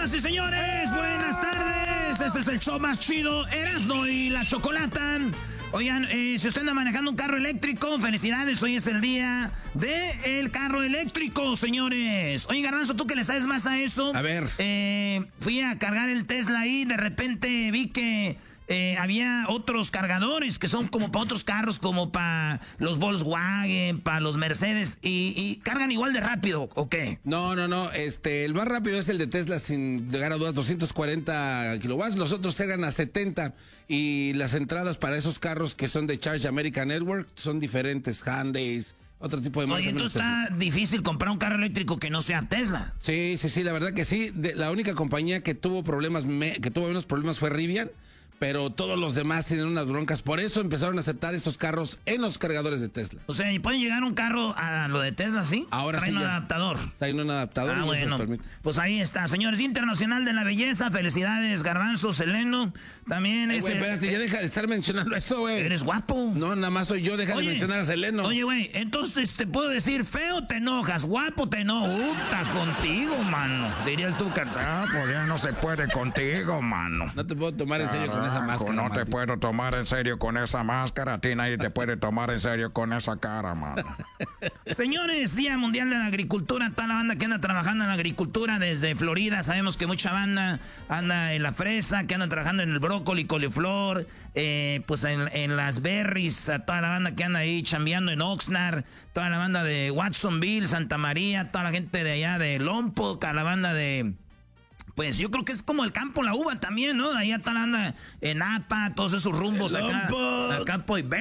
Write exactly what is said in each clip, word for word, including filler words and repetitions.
Señoras y señores, buenas tardes. Este es el show más chido, Erasmo y la Chocolata. Oigan, eh, si usted anda manejando un carro eléctrico, felicidades, hoy es el día del carro eléctrico, señores. Oye, Garbanzo, ¿tú que le sabes más a eso? A ver. Eh, fui a cargar el Tesla y de repente vi que eh, había otros cargadores que son como para otros carros, como para los Volkswagen, para los Mercedes, y, y cargan igual de rápido, ¿o qué? No, no, no, este, el más rápido es el de Tesla sin llegar a dudas, doscientos cuarenta kilowatts, los otros cargan a setenta, y las entradas para esos carros que son de Charge American Network son diferentes, Hyundais, otro tipo de marcas. Oye, entonces está difícil comprar un carro eléctrico que no sea Tesla. Sí, sí, sí, la verdad que sí, de, la única compañía que tuvo problemas, me, que tuvo unos problemas fue Rivian, pero todos los demás tienen unas broncas. Por eso empezaron a aceptar estos carros en los cargadores de Tesla. O sea, ¿y pueden llegar un carro a lo de Tesla, sí? Ahora Traen sí. un ya. adaptador. Traen un adaptador. Ah, y eso bueno. nos permite. Pues ahí está. Señores, Internacional de la Belleza. Felicidades, Garbanzo, Seleno. También Hey, ese... güey, espérate, ya deja de estar mencionando eso, güey. Eres guapo. No, nada más soy yo, deja Oye, de mencionar a Seleno. Oye, güey, entonces te puedo decir, feo te enojas, guapo te enojas. Puta, contigo, mano. Diría el Tuca. Ah, pues ya no se puede contigo, mano. No te puedo tomar en serio con esa Carajo, máscara. no te Mati. puedo tomar en serio con esa máscara. A ti nadie te puede tomar en serio con esa cara, mano. Señores, Día Mundial de la Agricultura. Toda la banda que anda trabajando en la agricultura desde Florida. Sabemos que mucha banda anda en la fresa, que anda trabajando en el brócoli, coliflor, eh, pues en, en las berries. A toda la banda que anda ahí chambeando en Oxnard. Toda la banda de Watsonville, Santa María. Toda la gente de allá de Lompoc. A la banda de... Pues yo creo que es como el campo La Uva también, ¿no? Ahí está la banda en Napa, todos esos rumbos acá. Al campo de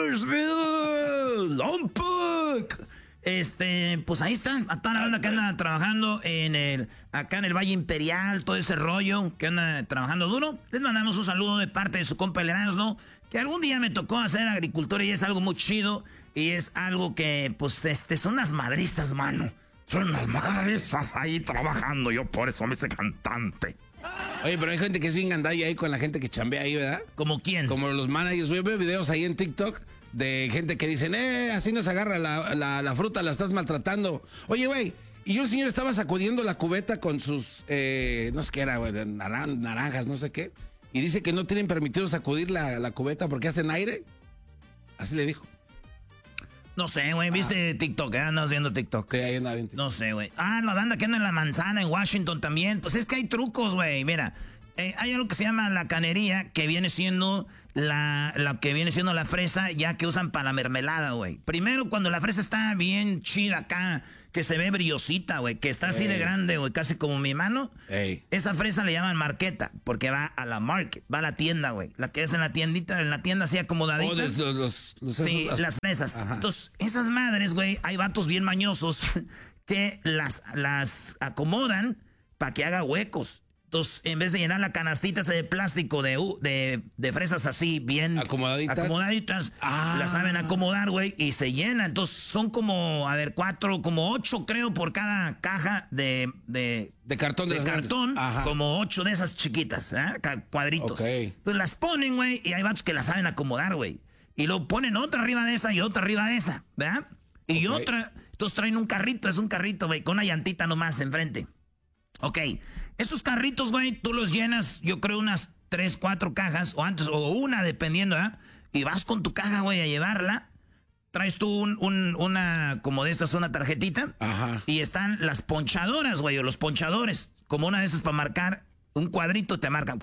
Bakersville, Lompoc. Este, pues ahí está, a toda la banda que anda trabajando en el, acá en el Valle Imperial, todo ese rollo, que anda trabajando duro. Les mandamos un saludo de parte de su compa el Erasmo, que algún día me tocó hacer agricultura y es algo muy chido. Y es algo que, pues, este, son unas madrizas, mano. Son unas madrizas ahí trabajando, yo por eso me hice cantante. Oye, pero hay gente que es bien gandalla ahí con la gente que chambea ahí, ¿verdad? ¿Como quién? Como los managers. Yo veo videos ahí en TikTok de gente que dicen, eh, así nos agarra la, la, la fruta, la estás maltratando. Oye, güey, y un señor estaba sacudiendo la cubeta con sus, eh, no sé qué era, güey, naran, naranjas, no sé qué. Y dice que no tienen permitido sacudir la, la cubeta porque hacen aire. Así le dijo. No sé, güey, ¿viste ah. TikTok? ¿Eh? Andas viendo TikTok. Sí, ahí anda bien. No sé, güey. Ah, la banda que anda en la manzana, en Washington también. Pues es que hay trucos, güey. Mira, eh, hay algo que se llama la canería, que viene siendo la, la que viene siendo la fresa, ya que usan para la mermelada, güey. Primero, cuando la fresa está bien chida acá, que se ve brillosita, güey, que está así Ey. de grande, güey, casi como mi mano. Ey. Esa fresa le llaman marqueta, porque va a la market, va a la tienda, güey. La que es en la tiendita, en la tienda así acomodadita. Oh, los, los, los, sí, esos, las fresas. Ajá. Entonces, esas madres, güey, hay vatos bien mañosos que las, las acomodan para que haga huecos. Entonces, en vez de llenar la canastita esa de plástico de, de, de fresas así, bien acomodaditas, acomodaditas ah. las saben acomodar, güey, y se llena. Entonces, son como, a ver, cuatro, como ocho, creo, por cada caja de... De, de cartón. De, de cartón, como ocho de esas chiquitas, ¿eh? Cuadritos. Okay. Entonces, las ponen, güey, y hay vatos que las saben acomodar, güey. Y luego ponen otra arriba de esa y otra arriba de esa, ¿verdad? Y okay. otra, entonces traen un carrito, es un carrito, güey, con una llantita nomás enfrente. Ok, estos carritos, güey, tú los llenas, yo creo, unas tres, cuatro cajas, o antes, o una, dependiendo, ¿eh? Y vas con tu caja, güey, a llevarla. Traes tú un, un, una, como de estas, una tarjetita. Ajá. Y están las ponchadoras, güey, o los ponchadores. Como una de esas para marcar un cuadrito, te marcan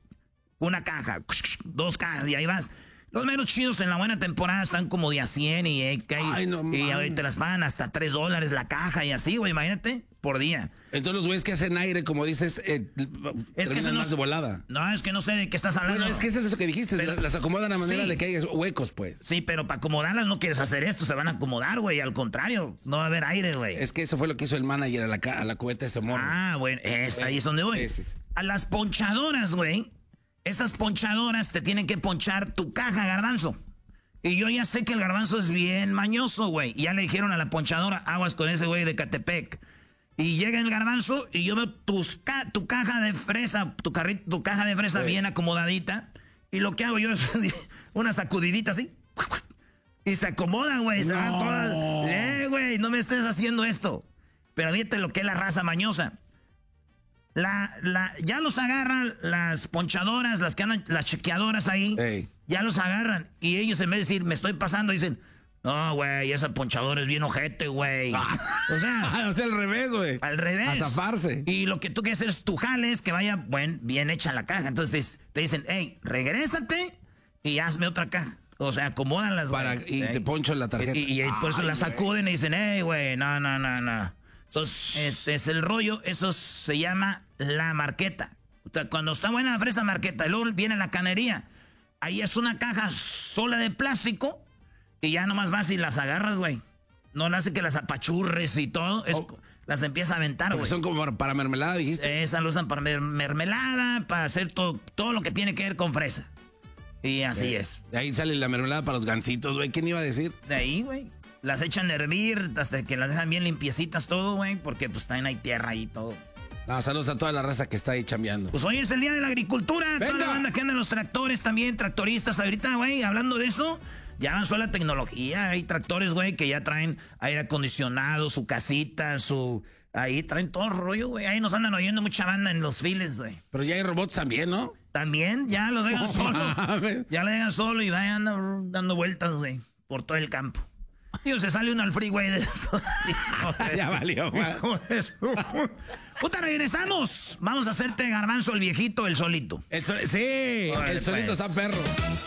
una caja, dos cajas, y ahí vas. Los menos chidos en la buena temporada están como de a cien y, eh, Ay, no, y ahorita te las pagan hasta tres dólares la caja y así, güey, imagínate, por día. Entonces los güeyes que hacen aire, como dices, eh, es que eso no más de volada. No, es que no sé de qué estás hablando. Bueno, es que eso es eso que dijiste, pero, las acomodan a manera sí. de que haya huecos, pues. Sí, pero para acomodarlas no quieres hacer esto, se van a acomodar, güey, al contrario, no va a haber aire, güey. Es que eso fue lo que hizo el manager a la, a la cubeta de ese morro. Ah, bueno, es, ahí es donde voy. Sí, sí, sí. A las ponchadoras, güey, estas ponchadoras te tienen que ponchar tu caja, Garbanzo. Y yo ya sé que el Garbanzo es bien mañoso, güey. Y ya le dijeron a la ponchadora, aguas con ese güey de Catepec. Y llega el Garbanzo y yo veo tus ca tu caja de fresa, tu, tu caja de fresa sí. bien acomodadita. Y lo que hago yo es una sacudidita así. Y se acomodan, güey. Se van todas. Eh, güey, no me estés haciendo esto. Pero fíjate lo que es la raza mañosa. La, la, ya los agarran las ponchadoras, las que andan, las chequeadoras ahí. Ey. Ya los agarran. Y ellos en vez de decir, me estoy pasando, dicen, no, güey, esa ponchadora es bien ojete, güey. O sea, o sea, al revés, güey. al revés. A zafarse. Y lo que tú quieres hacer es tu jales que vaya buen, bien hecha la caja. Entonces te dicen, hey, regrésate y hazme otra caja. O sea, acomódalas, Para, güey. y Ey. te poncho la tarjeta. Y, y, y por eso Ay, la güey. sacuden y dicen, hey, güey, no, no, no, no. Entonces, este es el rollo, eso se llama la marqueta. O sea, cuando está buena la fresa marqueta, y luego viene la canería. Ahí es una caja sola de plástico y ya nomás vas y las agarras, güey. No le hace que las apachurres y todo, es, Oh. las empieza a aventar, Porque güey. son como para mermelada, dijiste. Esa lo usan para mer- mermelada, para hacer todo, todo lo que tiene que ver con fresa. Y así Eh, es. De ahí sale la mermelada para los gansitos, güey. ¿Quién iba a decir? De ahí, güey. Las echan a hervir hasta que las dejan bien limpiecitas todo, güey, porque pues también hay tierra ahí y todo. No, saludos a toda la raza que está ahí chambeando. Pues hoy es el día de la agricultura. Toda ¡Venga! la banda que anda en los tractores también, tractoristas. Ahorita, güey, hablando de eso, ya avanzó la tecnología. Hay tractores, güey, que ya traen aire acondicionado, su casita, su... Ahí traen todo el rollo, güey. Ahí nos andan oyendo mucha banda en los files, güey. Pero ya hay robots también, ¿no? También, ya lo dejan solo. mames. Ya lo dejan solo y vayan dando, dando vueltas, güey, por todo el campo. Digo, se sale uno al freeway de esos. hijo de- Ya valió, güey. hijo de su- Puta, regresamos. Vamos a hacerte Garbanzo el viejito, el solito. El sol- sí, Órale, el solito pues. está perro.